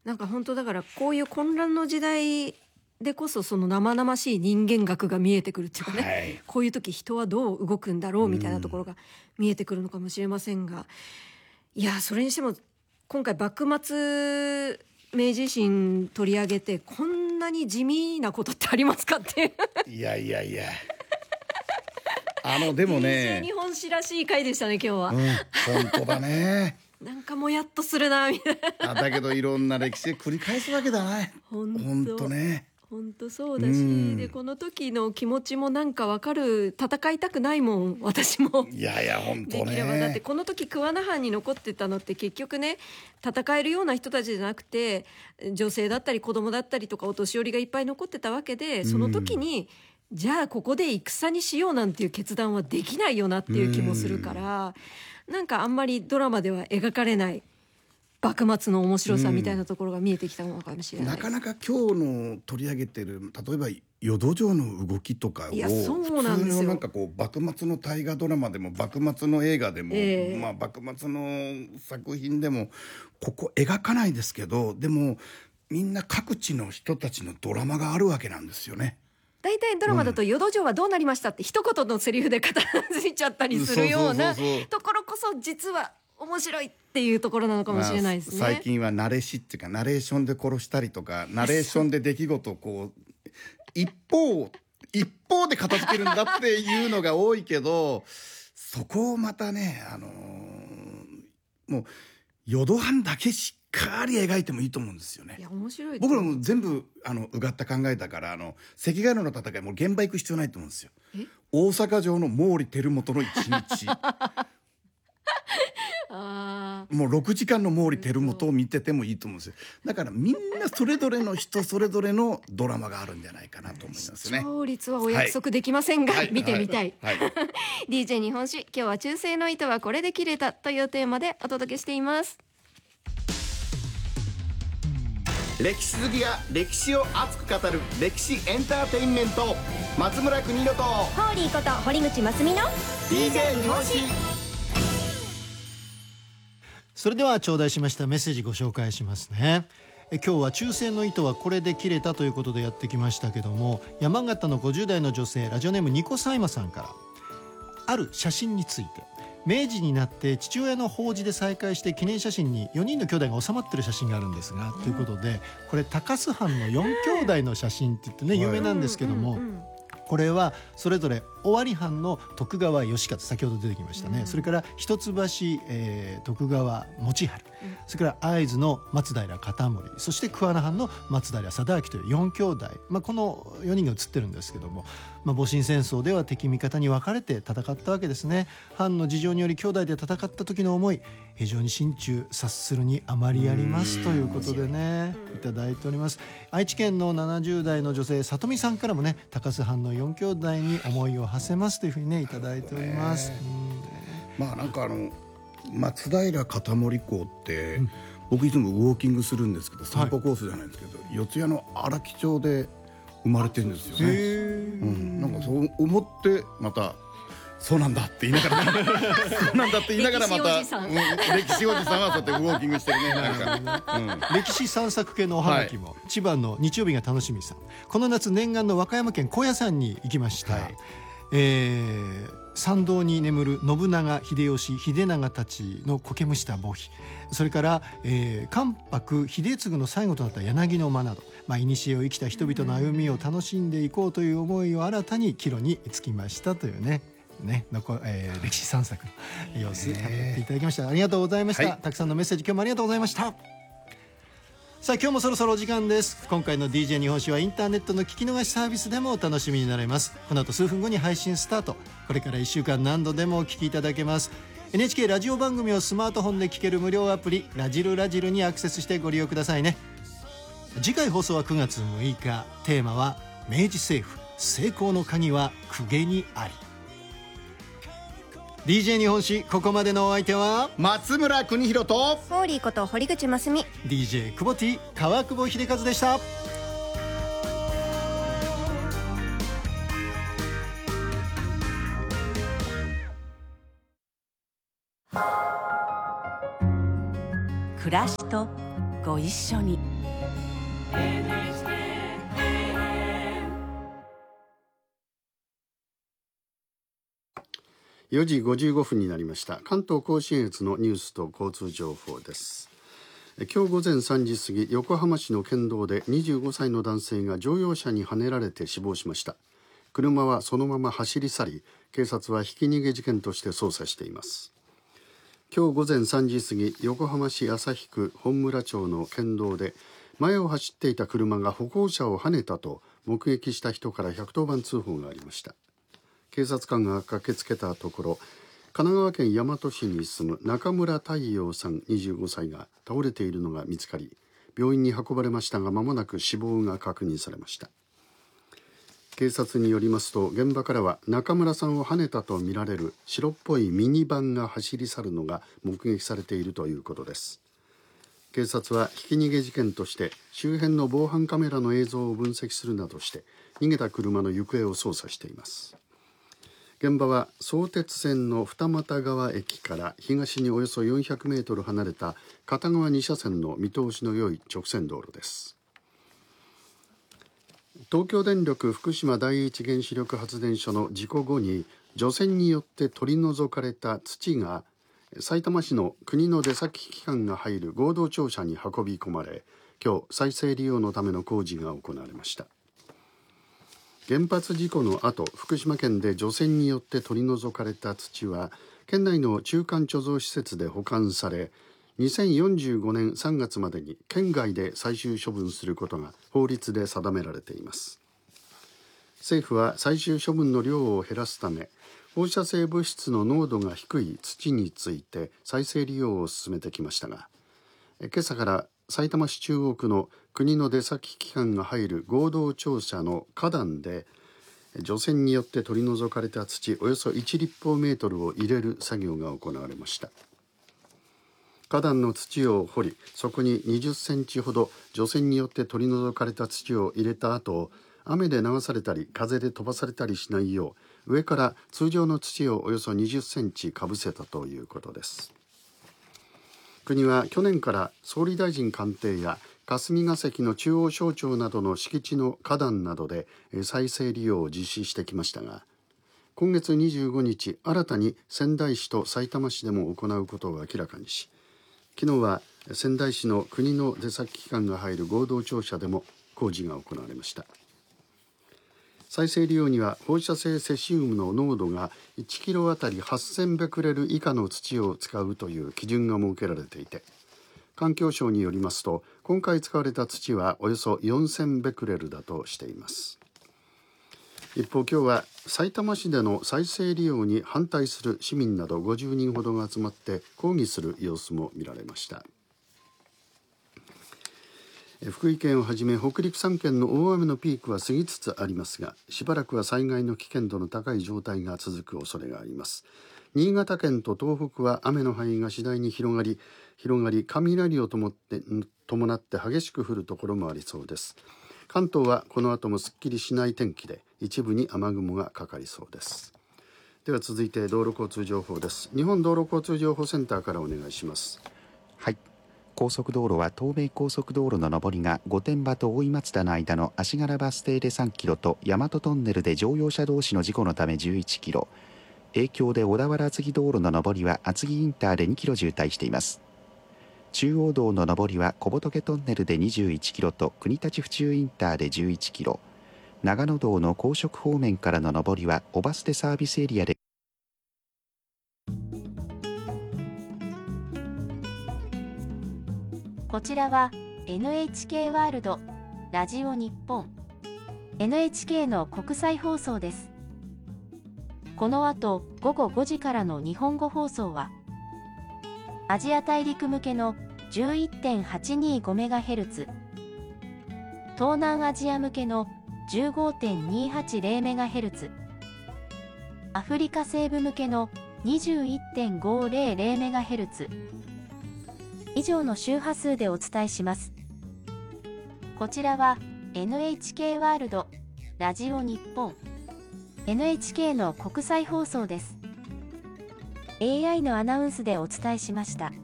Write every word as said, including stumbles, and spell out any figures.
なんか本当だからこういう混乱の時代でこそその生々しい人間学が見えてくるっていうかね、はい、こういう時人はどう動くんだろうみたいなところが見えてくるのかもしれませんが、いやそれにしても今回幕末明治維新取り上げてこんなに地味なことってありますかっていやいやいやあのでもねディージェー 日本史らしい回でしたね今日は、 うん、本当だねなんかもやっとするなみたいなあだけどいろんな歴史繰り返すわけだね本当ね本当そうだし、うん、でこの時の気持ちもなんか分かる、戦いたくないもん私もいやいや本当ねできればだってこの時桑名藩に残ってたのって結局ね戦えるような人たちじゃなくて女性だったり子供だったりとかお年寄りがいっぱい残ってたわけで、その時に、うん、じゃあここで戦にしようなんていう決断はできないよなっていう気もするから、うん、なんかあんまりドラマでは描かれない幕末の面白さみたいなところが見えてきたのかもしれない、 うん、なかなか今日の取り上げてる例えば淀城の動きとかをいやそうなんですよ、 普通のなんかこう幕末の大河ドラマでも幕末の映画でも、えーまあ、幕末の作品でもここ描かないですけど、でもみんな各地の人たちのドラマがあるわけなんですよね。 大体ドラマだと淀城はどうなりましたって一言のセリフで語らついちゃったりするようなところこそ実は面白いっていうところなのかもしれないですね、 まあ、最近はナレシっていうかナレーションで殺したりとかナレーションで出来事をこう一方一方で片付けるんだっていうのが多いけどそこをまたねあのー、もう淀藩だけしっかり描いてもいいと思うんですよね。 いや面白い。 僕らも全部あのうがった考えだからあの関ヶ原の戦いも現場行く必要ないと思うんですよ。大阪城の毛利輝元の一日あもうろくじかんの毛利輝元を見ててもいいと思うんですよ。だからみんなそれぞれの人それぞれのドラマがあるんじゃないかなと思いますね。 視聴率はお約束できませんが、はい、見てみたい、 はいはい、 ディージェー 日本史今日は中世の糸はこれで切れたというテーマでお届けしています。 歴史好きが歴史を熱く語る歴史エンターテインメント、松村邦洋とホーリーこと堀口真澄のディージェー 日本史。 それでは頂戴しましたメッセージご紹介しますね。え今日は中世の糸はこれで切れたということでやってきましたけども、山形のごじゅう代の女性ラジオネームニコサイマさんからある写真について、明治になって父親の法事で再会して記念写真によにんの兄弟が収まってる写真があるんですが、うん、ということでこれ高須藩のよん兄弟の写真って言ってね、有名なんですけども、うんうんうん、これはそれぞれ尾張藩の徳川義勝、先ほど出てきましたね、うん、それから一橋、えー、徳川持治、うん、それから会津の松平片森、そして桑名藩の松平定明というよん兄弟、まあ、このよにんが写ってるんですけども、まあ、戊辰戦争では敵味方に分かれて戦ったわけですね。藩の事情により兄弟で戦った時の思い、非常に心中察するにあまりありますということでね、いただいております。愛知県のななじゅう代の女性里美さんからもね、高須藩のよん兄弟に思いを馳せますというふうにねいただいております。 うん、まあなんかあの松平片森港って、うん、僕いつもウォーキングするんですけど散歩コースじゃないんですけど、はい、四谷の荒木町で生まれてるんですよね。うん、なんかそう思ってまたそうなんだって言いながらそうなんだって言いながらまた歴史おじさん、うん、歴史おじさんはそうやってウォーキングしてるね。なんか、 うん、歴史散策系のおはがきも、はい、千葉の日曜日が楽しみさん、この夏念願の和歌山県高野山に行きました、はい、えー、参道に眠る信長秀吉秀長たちの苔むした墓碑、それから、えー、関白秀次の最後となった柳の間など、まあ、古を生きた人々の歩みを楽しんでいこうという思いを新たに帰路につきましたというねねのこ、えー、歴史散策の様子語っていただきました。ありがとうございました、はい、たくさんのメッセージ今日もありがとうございました。さあ今日もそろそろお時間です。今回の ディージェー 日本史はインターネットの聞き逃しサービスでもお楽しみになれます。この後数分後に配信スタート。これからいっしゅうかん何度でもお聞きいただけます。 エヌエイチケー ラジオ番組をスマートフォンで聞ける無料アプリラジルラジルにアクセスしてご利用くださいね。次回放送はくがつむいか、テーマは明治政府成功の鍵は公家にあり。 ディージェー 日本史、ここまでのお相手は松村邦洋とホーリーこと堀口真澄、 ディージェー 久保 T 川久保秀和でした。 暮らしとご一緒に。 よじごじゅうごふんになりました。関東甲信越のニュースと交通情報です。今日午前さんじ過ぎ、横浜市の県道でにじゅうごさいの男性が乗用車にはねられて死亡しました。車はそのまま走り去り、警察はひき逃げ事件として捜査しています。今日午前さんじ過ぎ、横浜市旭区本村町の県道で前を走っていた車が歩行者をはねたと目撃した人からひゃくとおばん通報がありました。警察官が駆けつけたところ、神奈川県大和市に住む中村太陽さんにじゅうごさいが倒れているのが見つかり、病院に運ばれましたが間もなく死亡が確認されました。警察によりますと、現場からは中村さんをはねたとみられる白っぽいミニバンが走り去るのが目撃されているということです。警察はひき逃げ事件として周辺の防犯カメラの映像を分析するなどして逃げた車の行方を捜査しています。現場は相鉄線の二俣川駅から東におよそよんひゃくメートル離れた片側に車線の見通しの良い直線道路です。東京電力福島第一原子力発電所の事故後に除染によって取り除かれた土がさいたま市の国の出先機関が入る合同庁舎に運び込まれ、今日再生利用のための工事が行われました。原発事故の後、福島県で除染によって取り除かれた土は県内の中間貯蔵施設で保管され、にせんよんじゅうごねんさんがつまでに県外で最終処分することが法律で定められています。政府は最終処分の量を減らすため、放射性物質の濃度が低い土について再生利用を進めてきましたが、今朝からさいたま市中央区の国の出先機関が入る合同庁舎の花壇で除染によって取り除かれた土およそいち立方メートルを入れる作業が行われました。花壇の土を掘り、そこににじゅっセンチほど除染によって取り除かれた土を入れた後、雨で流されたり風で飛ばされたりしないよう上から通常の土をおよそにじゅっセンチかぶせたということです。国は去年から総理大臣官邸や霞が関の中央省庁などの敷地の花壇などで再生利用を実施してきましたが、今月にじゅうごにち新たに仙台市とさいたま市でも行うことを明らかにし、昨日は仙台市の国の出先機関が入る合同庁舎でも工事が行われました。再生利用には放射性セシウムの濃度がいちキロあたりはっせんベクレル以下の土を使うという基準が設けられていて、環境省によりますと今回使われた土はおよそよんせんベクレルだとしています。一方、今日はさいたま市での再生利用に反対する市民などごじゅうにんほどが集まって抗議する様子も見られました。福井県をはじめ北陸さん県の大雨のピークは過ぎつつありますが、しばらくは災害の危険度の高い状態が続く恐れがあります。新潟県と東北は雨の範囲が次第に広がり広がり雷を伴って伴って激しく降るところもありそうです。関東はこの後もすっきりしない天気で一部に雨雲がかかりそうです。では続いて道路交通情報です。日本道路交通情報センターからお願いします。 はい、高速道路は東名高速道路の上りが御殿場と大井松田の間の足柄バス停でさんキロと大和トンネルで乗用車同士の事故のためじゅういちキロ、影響で小田原厚木道路の上りは厚木インターでにキロ渋滞しています。中央道の上りは小仏トンネルでにじゅういちキロと国立府中インターでじゅういちキロ、長野道の高速方面からの上りは小バステサービスエリアでこちらは エヌエイチケー ワールドラジオ日本 エヌエイチケー の国際放送です。この後ごごごじからの日本語放送はアジア大陸向けの じゅういってんはちにごメガヘルツ、東南アジア向けの じゅうごてんにはちゼロメガヘルツ、アフリカ西部向けの にじゅういってんごゼロゼロメガヘルツ、以上の周波数でお伝えします。こちらは エヌエイチケー ワールドラジオ日本 エヌエイチケー の国際放送です。エーアイ のアナウンスでお伝えしました。